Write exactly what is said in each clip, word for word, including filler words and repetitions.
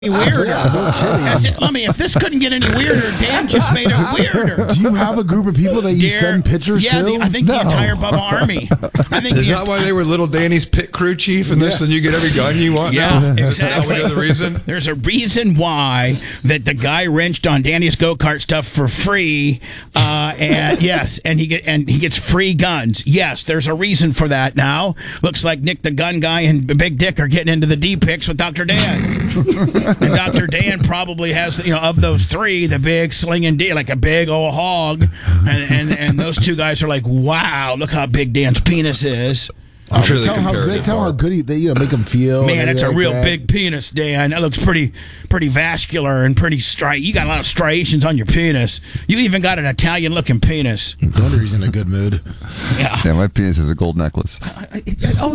weirder. Yeah, no kidding. I said, let me, if this couldn't get any weirder, Dan just made it weirder. Do you have a group of people that you Dear, send pictures yeah, to? the, I think no. the entire Bubba Army. I think Is the that why they were Little Danny's pit crew chief and this, Yeah. and you get every gun you want Yeah, now? exactly. Is that what the reason? There's a reason why that the guy wrenched on Danny's go-kart stuff for free, uh, and yes, and he get and he gets free guns. Yes, there's a reason for that now. Looks like Nick the gun guy and Big Dick are getting into the D-Picks with Doctor Dan. And Doctor Dan probably has, you know, of those three, the big slinging D, like a big old hog, and, and and those two guys are like, wow, look how big Dan's penis is. I'm sure they tell how, compare they it tell how good he, they, you know, make him feel. Man, it's a like real that. big penis, Dan. That looks pretty pretty vascular and pretty stri. You got a lot of striations on your penis. You even got an Italian-looking penis. No wonder he's in a good mood. Yeah. Yeah, my penis is a gold necklace. Oh.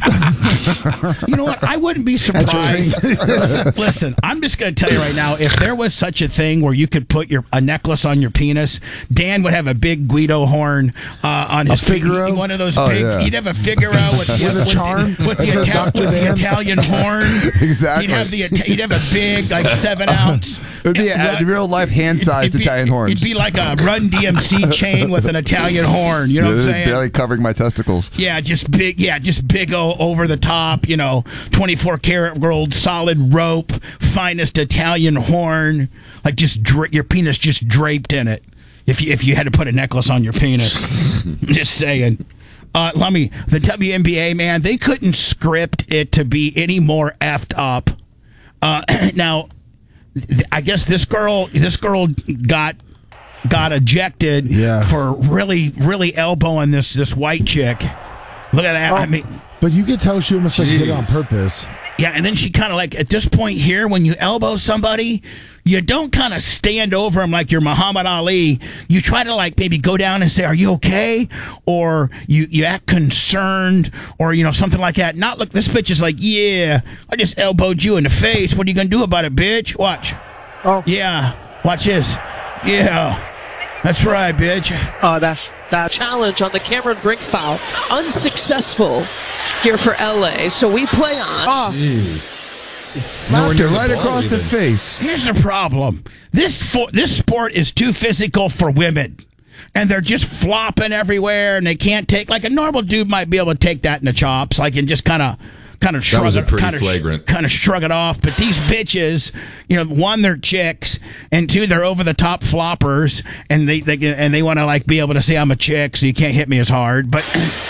You know what? I wouldn't be surprised. listen, listen, I'm just going to tell you right now, if there was such a thing where you could put your a necklace on your penis, Dan would have a big Guido horn uh, on his Figaro? One of those Oh, big. yeah. He'd have a Figaro with, With a with charm? the, with the, That's a Ital- Doctor with the Dan? Italian horn. Exactly. He'd have the Ita- he'd have a big like seven ounce. It would be a, a real life hand-sized It'd be- Italian horns. It'd be like a Run D M C chain with an Italian horn. You know what I'm saying? Barely covering my testicles. Yeah, just big. Yeah, just big o- over the top. You know, twenty-four karat gold, solid rope, finest Italian horn. Like just dra- your penis just draped in it. If you if you had to put a necklace on your penis, just saying. Uh, let me. The W N B A, man, they couldn't script it to be any more effed up. Uh, now, th- I guess this girl, this girl got got ejected Yeah. for really, really elbowing this this white chick. Look at that. I mean, But you could tell she almost like did it on purpose. yeah, and then she kind of like, at this point here, when you elbow somebody, you don't kind of stand over them like you're Muhammad Ali. You try to like maybe go down and say, are you okay? Or you, you act concerned or, you know, something like that. Not look, this bitch is like, yeah, I just elbowed you in the face. What are you going to do about it, bitch? Watch. Oh. Yeah. Watch this. Yeah. That's right, bitch. Oh, that's that challenge on the Cameron Brink foul. Unsuccessful here for L A. So we play on. Oh. Jeez. Slapped her right across the face. Here's the problem. This fo- this sport is too physical for women. And they're just flopping everywhere and they can't take, like a normal dude might be able to take that in the chops, like and just kind of kind of shrug was a it pretty kind of flagrant. kind of shrug it off. But these bitches, you know, one, they're chicks, and two, they're over the top floppers, and they, they and they want to like be able to say I'm a chick, so you can't hit me as hard. But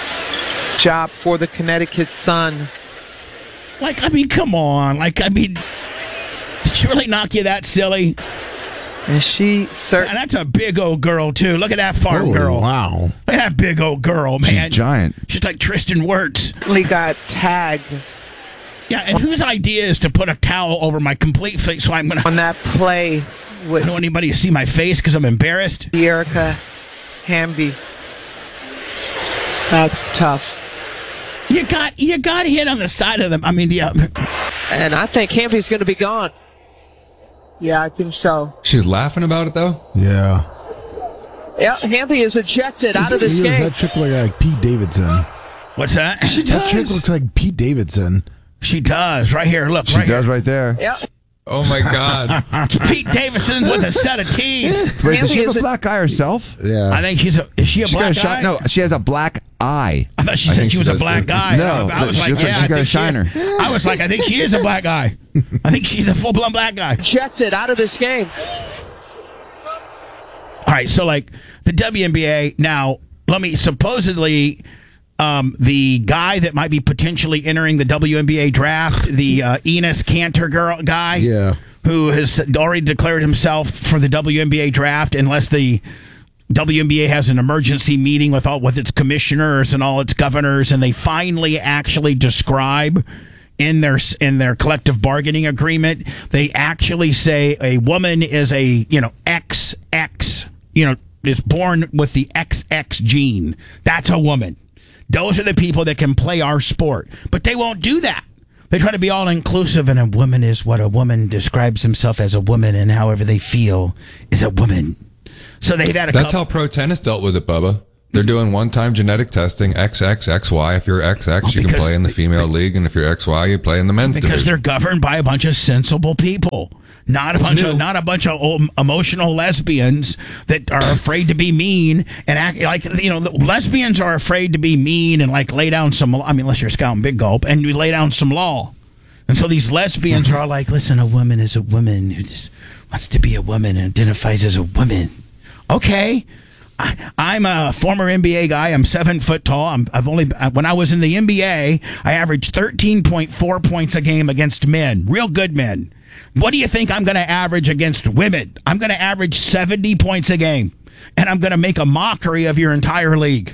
Job for the Connecticut Sun. like, I mean, come on, like, I mean, did she really knock you that silly? And she And certainly that's a big old girl too. Look at that farm Holy girl. wow. Look at that big old girl, man. She's giant. She's like Tristan Wirtz. got tagged Yeah, and whose idea is to put a towel over my complete face so I'm gonna? on that play I with don't want anybody to see my face because I'm embarrassed. Erica Hamby. That's tough. You got you got hit on the side of them. I mean, yeah. And I think Hamby's going to be gone. Yeah, I think so. She's laughing about it, though? Yeah. Yeah, Hamby is ejected out of this He was- game. That chick looked like Pete Davidson. What's that? She That chick looks like Pete Davidson. She does. Right here. Look. She right does here. right there. Yeah, Oh, my God. It's Pete Davidson with a set of tees. Wait, does she Hamby have is a a- black eye herself? Yeah. I think she's a. Is she a She's got black a shi- guy? No, she has a black eye. I thought she I said think she she was a does, black too. guy. No, I was she like, looks like yeah, she's I got a think she- shiner. I was like, I think she is a black guy. I think she's a full blown black guy. ejected out of this game. All right, so like the W N B A now, let me supposedly um, the guy that might be potentially entering the W N B A draft, the uh, Enos Cantor girl guy, Yeah. who has already declared himself for the W N B A draft, unless the W N B A has an emergency meeting with all with its commissioners and all its governors, and they finally actually describe in their in their collective bargaining agreement, they actually say a woman is a you know X X you know is born with the X X gene. That's a woman. Those are the people that can play our sport, but they won't do that. They try to be all inclusive, and a woman is what a woman describes himself as a woman, and however they feel is a woman. So they've had a That's couple. how pro tennis dealt with it, Bubba. They're doing one-time genetic testing, X X X Y. If you're X X, you can because- play in the female league, and if you're X Y, you play in the men's Because division. they're governed by a bunch of sensible people, not a bunch new. of not a bunch of old emotional lesbians that are afraid to be mean and act like you know. The lesbians are afraid to be mean and like lay down some. I mean, unless you're Scout Big Gulp, and you lay down some law. And so these lesbians are all like, listen, a woman is a woman who just wants to be a woman and identifies as a woman. Okay. I, I'm a former N B A guy. I'm seven foot tall. I'm, I've only when I was in the N B A, I averaged thirteen point four points a game against men, real good men. What do you think I'm going to average against women? I'm going to average seventy points a game, and I'm going to make a mockery of your entire league.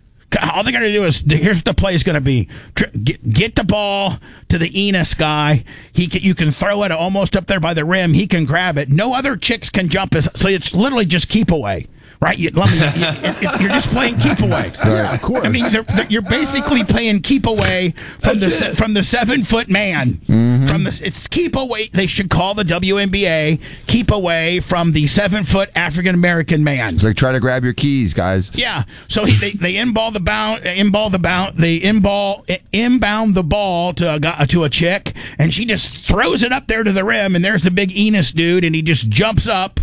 All they're going to do is, here's what the play is going to be. Get, get the ball to the Enos guy. He can, you can throw it almost up there by the rim. He can grab it. No other chicks can jump. As, so it's literally just keep away. Right? You, let me, you, you're just playing keep away. Yeah, of course. I mean, they're, they're, you're basically playing keep away from the se, from the seven foot man. Mm-hmm. From the it's keep away. They should call the W N B A keep away from the seven foot African American man. It's like try to grab your keys, guys. Yeah. So he, they they inball the bound, inball the bound, they inball inbound the ball to a guy, to a chick, and she just throws it up there to the rim, and there's the big Enos dude, and he just jumps up.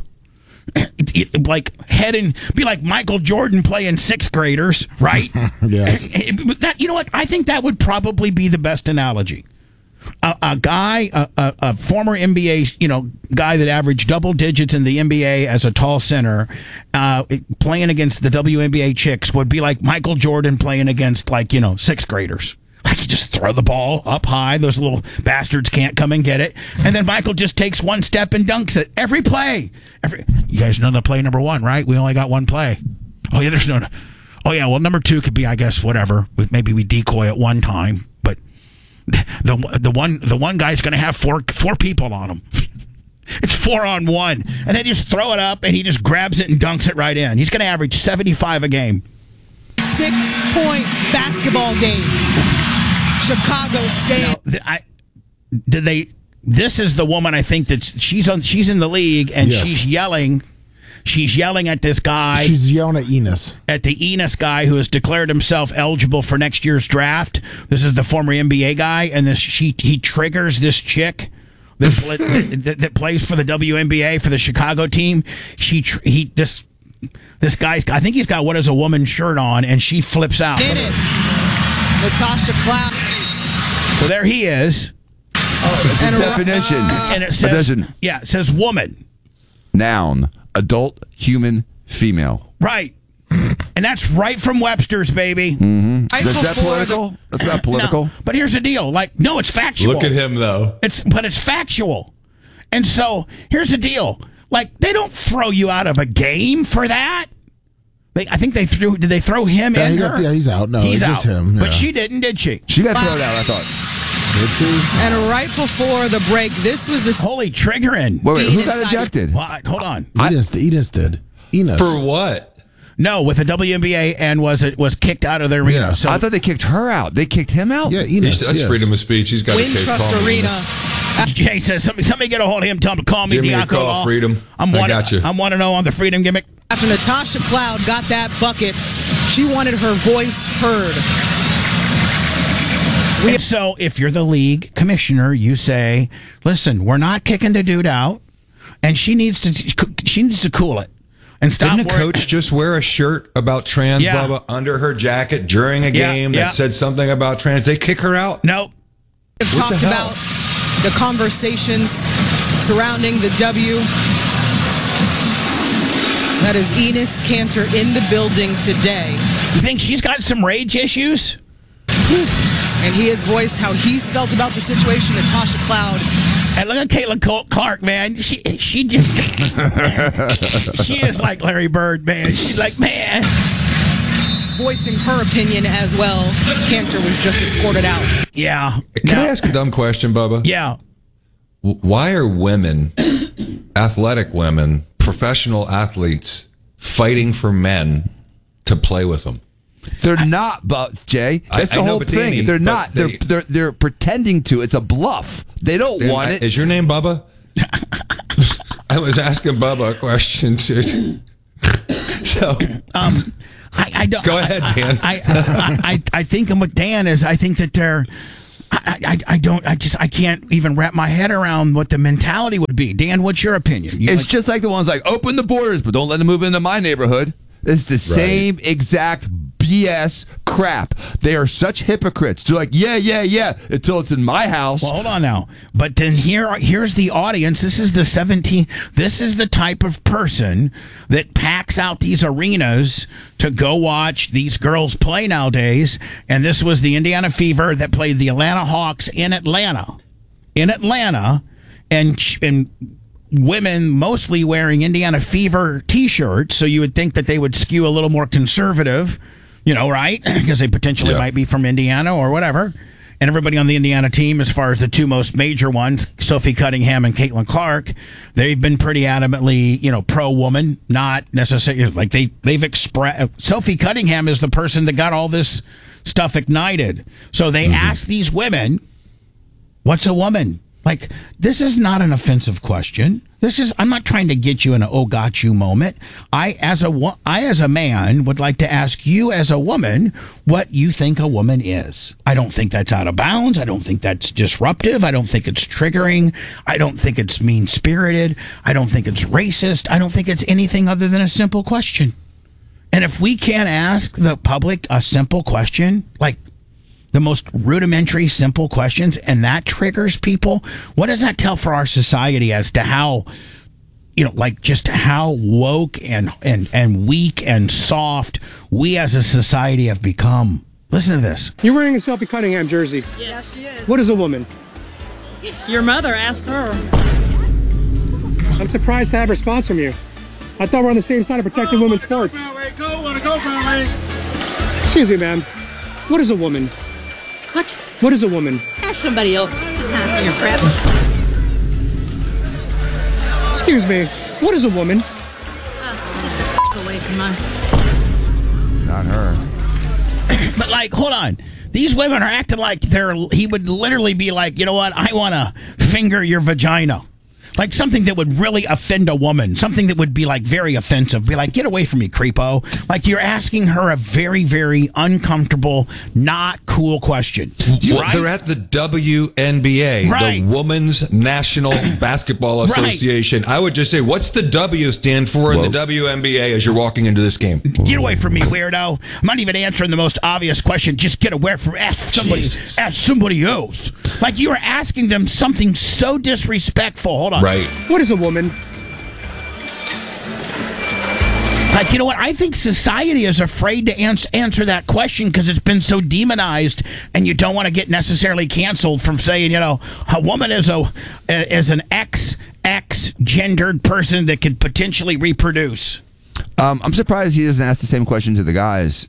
It, it, like heading, be like Michael Jordan playing sixth graders, right? Yes. That, you know what? I think that would probably be the best analogy. A, a guy, a, a, a former N B A, you know, guy that averaged double digits in the N B A as a tall center, uh, playing against the W N B A chicks would be like Michael Jordan playing against, like, you know, sixth graders. Like, you just throw the ball up high. Those little bastards can't come and get it. And then Michael just takes one step and dunks it. Every play. Every, you guys know the play number one, right? We only got one play. Oh, yeah, there's no... Oh, yeah, well, number two could be, I guess, whatever. Maybe we decoy at one time. But the the one the one guy's going to have four four people on him. It's four on one. And they just throw it up, and he just grabs it and dunks it right in. He's going to average seventy-five a game. Six-point basketball game. Chicago State. Now, th- I, did they? This is the woman I think that she's on. She's in the league and Yes. she's yelling. She's yelling at this guy, She's yelling at Enos. at the Enos guy who has declared himself eligible for next year's draft. This is the former N B A guy, and this she he triggers this chick that pl- that, that, that plays for the W N B A for the Chicago team. She tr- he this this guy's. I think he's got what is a woman's shirt on, and she flips out. Did it. Natasha Cloud. So there he is, And a- Definition. and it says Addition. yeah, it says woman. Noun. Adult, human, female. Right. And that's right from Webster's, baby. Right Is that before political? That's not political. No, but here's the deal. Like, no, it's factual. Look at him, though. It's but it's factual. And so here's the deal. Like, they don't throw you out of a game for that. They, I think they threw. Did they throw him Yeah, in? he her? got- yeah, he's out. No, he's it's just out. him, yeah. But she didn't, did she? She got thrown out, I thought. Did And right before the break, this was the Holy triggering. Wait, wait, who got Decided- ejected? Well, hold on. she? Enos, Enos did. Enos. For what? No, with the W N B A and was it was kicked out of the arena. Yeah. So I thought they kicked her out. They kicked him out? Yeah, He's, Enos. that's yes. freedom of speech. He's got a case. Wintrust Call me. Arena. Jay says somebody, somebody get a hold of him. Tell him to call me. Give me a Diaco call, Law. Freedom. I'm I one. got you. I'm want to know on the freedom gimmick. After Natasha Cloud got that bucket, she wanted her voice heard. And so if you're the league commissioner, you say, listen, we're not kicking the dude out, and she needs to she needs to cool it and stop Didn't a worrying- coach just wear a shirt about trans, Yeah. Bubba, under her jacket during a Yeah, game yeah. that said something about trans? They kick her out? Nope. We've What talked the about the conversations surrounding the W. That is Enos Cantor in the building today. You think she's got some rage issues? And he has voiced how he's felt about the situation. Natasha Cloud. And look at Caitlin Col- Clark, man. She she just she is like Larry Bird, man. She's like, man. Voicing her opinion as well. Cantor was just escorted out. Yeah. Can Now- I ask a dumb question, Bubba? Yeah. W- Why are women, athletic women, professional athletes, fighting for men to play with them? They're not, but Jay. I- That's I the know, whole but thing. Danny, they're but not. They're, they- they're they're pretending to. It's a bluff. They don't And want I- it. Is your name Bubba? I was asking Bubba a question too. So, Um, I, I don't. Go ahead, Dan. I, I, I, I think with Dan is I think that they're. I, I, I don't. I just. I can't even wrap my head around what the mentality would be. Dan, what's your opinion? You It's like, just like the ones like open the borders, but don't let them move into my neighborhood. It's the same exact B S crap. They are such hypocrites. They're like, yeah, yeah, yeah, until it's in my house. Well, hold on now. But then here, here's the audience. This is the seventeen. This is the type of person that packs out these arenas to go watch these girls play nowadays. And this was the Indiana Fever that played the Atlanta Hawks in Atlanta. In Atlanta. And, and women mostly wearing Indiana Fever T-shirts. So you would think that they would skew a little more conservative. You know, right? Because they potentially Yeah. might be from Indiana or whatever. And everybody on the Indiana team, as far as the two most major ones, Sophie Cunningham and Caitlin Clark, they've been pretty adamantly, you know, pro-woman, not necessarily like they, they've expressed. Sophie Cunningham is the person that got all this stuff ignited. So they asked these women, what's a woman? Like, this is not an offensive question. This is, I'm not trying to get you in an oh got you moment. I as a wo- I as a man would like to ask you as a woman what you think a woman is. I don't think that's out of bounds. I don't think that's disruptive. I don't think it's triggering. I don't think it's mean-spirited. I don't think it's racist. I don't think it's anything other than a simple question. And if we can't ask the public a simple question, like the most rudimentary, simple questions, and that triggers people, what does that tell for our society as to how, you know, like just how woke and, and, and weak and soft we as a society have become? Listen to this. You're wearing a Sophie Cunningham jersey. Yes, she is. What is a woman? Your mother, ask her. I'm surprised to have a response from you. I thought we're on the same side of protecting women's sports. Go, wanna go, Brownlee? Excuse me, ma'am. What is a woman? What? What is a woman? Ask somebody else. Not your crap. Excuse me. What is a woman? Uh, get the away from us. Not her. But like, hold on. These women are acting like they're, he would literally be like, you know what? I want to finger your vagina. Like something that would really offend a woman. Something that would be like very offensive. Be like, get away from me, creepo. Like you're asking her a very, very uncomfortable, not cool question. Well, Right? they're at the W N B A, Right. the Women's National Basketball Right. Association. I would just say, what's the W stand for in the W N B A as you're walking into this game? Get away from me, weirdo. I'm not even answering the most obvious question. Just get away from ask somebody Jesus. ask somebody else. Like you are asking them something so disrespectful. Hold on. Right. What is a woman? Like, you know what? I think society is afraid to ans- answer that question because it's been so demonized, and you don't want to get necessarily canceled from saying, you know, a woman is a is an X X gendered person that could potentially reproduce. Um, I'm surprised he doesn't ask the same question to the guys.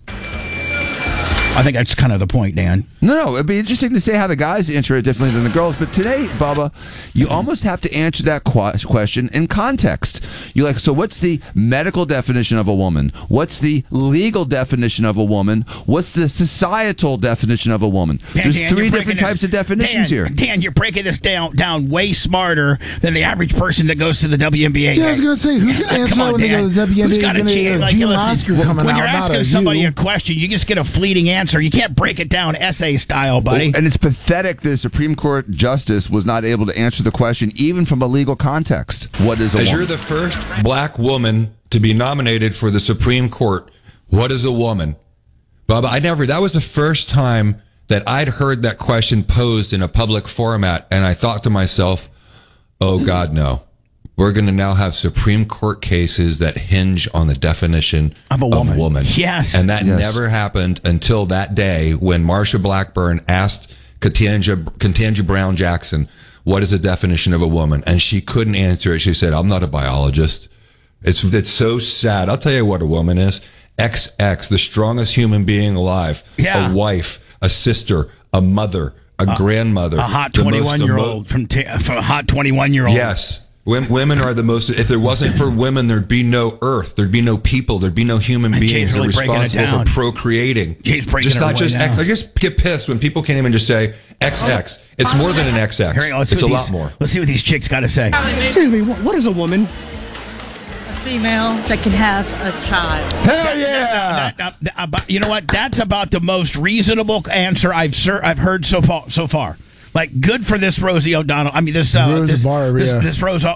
I think that's kind of the point, Dan. No, no, it'd be interesting to see how the guys answer it differently than the girls. But today, Bubba, you almost have to answer that qu- question in context. You're like, so what's the medical definition of a woman? What's the legal definition of a woman? What's the societal definition of a woman? Dan, There's Dan, three you're different breaking types this- of definitions Dan, here. Dan, you're breaking this down down way smarter than the average person that goes to the W N B A. Yeah, I was gonna say, who's gonna answer Come that on, when they Dan. go to the W N B A? Who's got a You're gonna chance? get Like, Gene listen, Oscar coming when out, you're not asking a somebody you. a question, you just get a fleeting answer. You can't break it down essay style, buddy. And it's pathetic that the Supreme Court justice was not able to answer the question, even from a legal context. What is a As woman? you're the first black woman to be nominated for the Supreme Court, what is a woman? Bubba, I never, that was the first time that I'd heard that question posed in a public format, and I thought to myself, oh God, no. We're going to now have Supreme Court cases that hinge on the definition Of a woman. Yes. And that Yes. never happened until that day when Marsha Blackburn asked Ketanji, Ketanji Brown Jackson, what is the definition of a woman? And she couldn't answer it. She said, I'm not a biologist. It's, it's so sad. I'll tell you what a woman is. X X, the strongest human being alive. Yeah. A wife, a sister, a mother, a grandmother. A hot the most- the twenty-one year mo- old from, t- from a hot twenty-one year old. Yes. Wom- Women are the most, if there wasn't for women, there'd be no earth. There'd be no people. There'd be no human And Jay's beings that are really breaking it responsible down. for procreating. Jay's breaking just it not right just now. X. I just get pissed when people can't even just say X X. It's more than an X X. Here we go. Let's see It's a what lot these- more. Let's see what these chicks got to say. Excuse me. What, what is a woman? female that can have a child. Hell yeah! That- that- about- you know what? That's about the most reasonable answer I've ser- I've heard so far. So far, like good for this Rosie O'Donnell. I mean, this uh, Rosie this, Barr, this, yeah. this Rose